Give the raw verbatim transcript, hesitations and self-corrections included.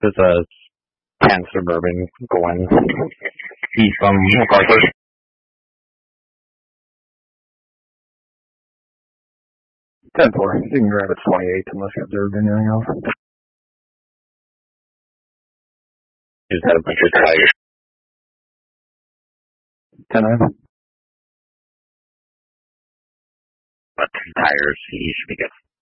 There's a ten Suburban going east from MacArthur. ten four. You can grab it twenty-eight unless you observed anything else. Just had a bunch of tires. ten nine. But tires, he should be good.